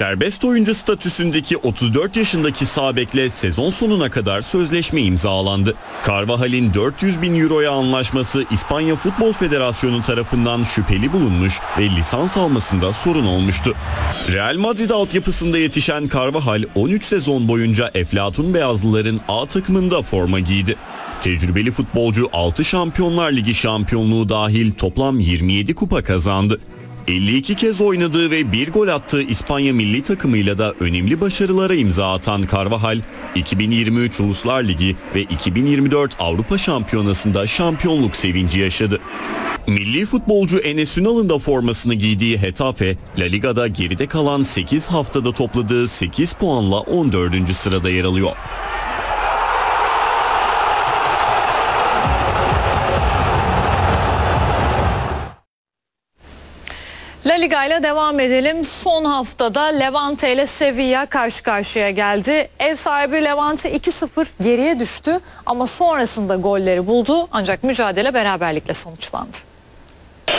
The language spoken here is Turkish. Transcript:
Serbest oyuncu statüsündeki 34 yaşındaki sağ bekle sezon sonuna kadar sözleşme imzalandı. Carvajal'in 400 bin euroya anlaşması İspanya Futbol Federasyonu tarafından şüpheli bulunmuş ve lisans almasında sorun olmuştu. Real Madrid altyapısında yetişen Carvajal 13 sezon boyunca Eflatun Beyazlıların A takımında forma giydi. Tecrübeli futbolcu 6 Şampiyonlar Ligi şampiyonluğu dahil toplam 27 kupa kazandı. 52 kez oynadığı ve 1 gol attığı İspanya milli takımıyla da önemli başarılara imza atan Carvajal, 2023 Uluslar Ligi ve 2024 Avrupa Şampiyonası'nda şampiyonluk sevinci yaşadı. Milli futbolcu Enes Ünal'ın da formasını giydiği Getafe, La Liga'da geride kalan 8 haftada topladığı 8 puanla 14. sırada yer alıyor. La Liga ile devam edelim. Son haftada Levante ile Sevilla karşı karşıya geldi. Ev sahibi Levante 2-0 geriye düştü ama sonrasında golleri buldu. Ancak mücadele beraberlikle sonuçlandı.